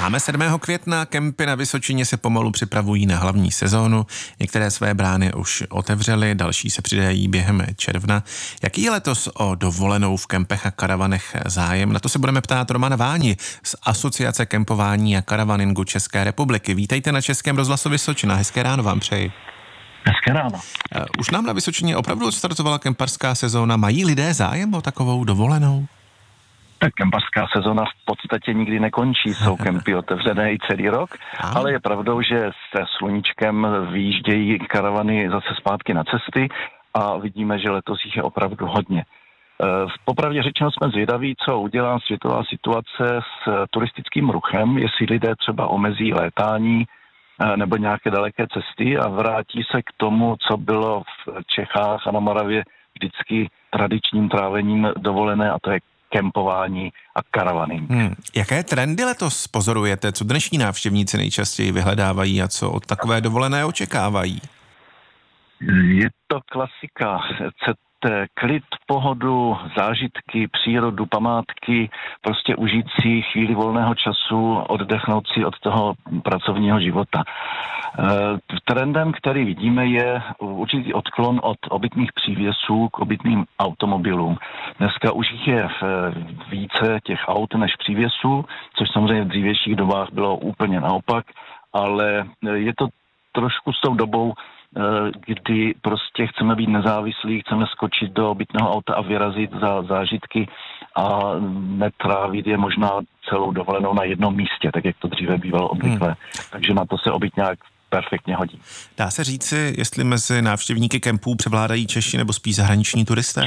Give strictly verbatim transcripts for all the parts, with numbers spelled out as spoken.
Máme sedmého května, kempy na Vysočině se pomalu připravují na hlavní sezónu. Některé své brány už otevřely, další se přidají během června. Jaký je letos o dovolenou v kempech a karavanech zájem? Na to se budeme ptát Romana Váni z Asociace kempování a karavaningu České republiky. Vítejte na Českém rozhlasu Vysočina. Hezké ráno vám přeji. Hezké ráno. Už nám na Vysočině opravdu odstartovala kempařská sezóna. Mají lidé zájem o takovou dovolenou? Tak kempařská sezona v podstatě nikdy nekončí, jsou kempy otevřené i celý rok, Aha. ale je pravdou, že se sluníčkem vyjíždějí karavany zase zpátky na cesty a vidíme, že letos jich je opravdu hodně. Popravdě řečeno jsme zvědaví, co udělá světová situace s turistickým ruchem, jestli lidé třeba omezí létání nebo nějaké daleké cesty a vrátí se k tomu, co bylo v Čechách a na Moravě vždycky tradičním trávením dovolené, a to je kempování a karavaning. Hmm. Jaké trendy letos pozorujete? Co dnešní návštěvníci nejčastěji vyhledávají a co od takové dovolené očekávají? Je to klasika. Chcete klid, pohodu, zážitky, přírodu, památky, prostě užít si chvíli volného času, oddechnout si od toho pracovního života. Trendem, který vidíme, je určitý odklon od obytných přívěsů k obytným automobilům. Dneska už jich je více těch aut než přívěsů, což samozřejmě v dřívějších dobách bylo úplně naopak, ale je to trošku s tou dobou, kdy prostě chceme být nezávislí, chceme skočit do obytného auta a vyrazit za zážitky a netrávit je možná celou dovolenou na jednom místě, tak jak to dříve bývalo obvykle. Hmm. Takže na to se obytňák perfektně hodí. Dá se říci, jestli mezi návštěvníky kempů převládají Češi nebo spíš zahraniční turisté?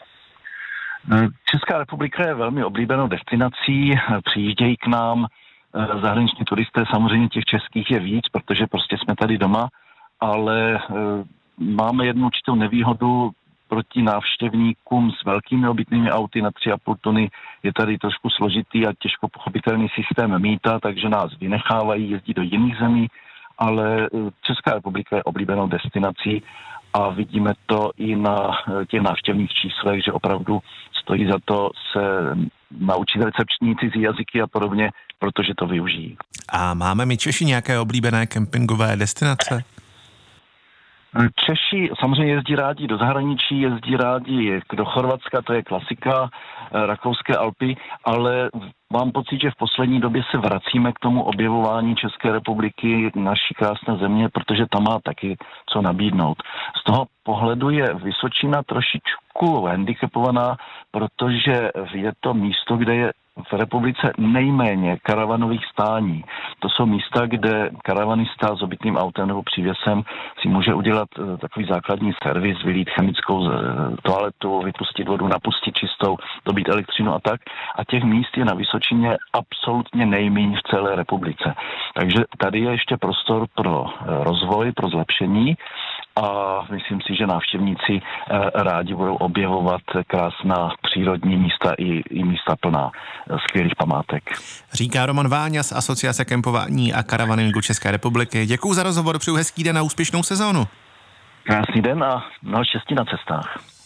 Česká republika je velmi oblíbenou destinací, přijíždějí k nám zahraniční turisté, samozřejmě těch českých je víc, protože prostě jsme tady doma, ale e, máme jednu určitou nevýhodu proti návštěvníkům s velkými obytnými auty na tři a půl tuny. Je tady trošku složitý a těžko pochopitelný systém mýta, takže nás vynechávají, jezdí do jiných zemí, ale Česká republika je oblíbenou destinací a vidíme to i na těch návštěvních číslech, že opravdu stojí za to se naučit recepční cizí jazyky a podobně, protože to využijí. A máme my Češi nějaké oblíbené kempingové destinace? Češi samozřejmě jezdí rádi do zahraničí, jezdí rádi do Chorvatska, to je klasika, rakouské Alpy, ale mám pocit, že v poslední době se vracíme k tomu objevování České republiky, naší krásné země, protože tam má taky co nabídnout. Z toho pohledu je Vysočina trošičku handicapovaná, protože je to místo, kde je v republice nejméně karavanových stání. To jsou místa, kde karavanista s obytným autem nebo přívěsem si může udělat takový základní servis, vylít chemickou toaletu, vypustit vodu, napustit čistou, dobít elektřinu a tak. A těch míst je na Vysočině absolutně nejméně v celé republice. Takže tady je ještě prostor pro rozvoj, pro zlepšení a myslím si, že návštěvníci rádi budou objevovat krásná přírodní místa i, i místa plná skvělých památek. Říká Roman Váňa z Asociace kempování a karavaningu České republiky. Děkuju za rozhovor, přeju hezký den a úspěšnou sezónu. Krásný den a mnoho štěstí na cestách.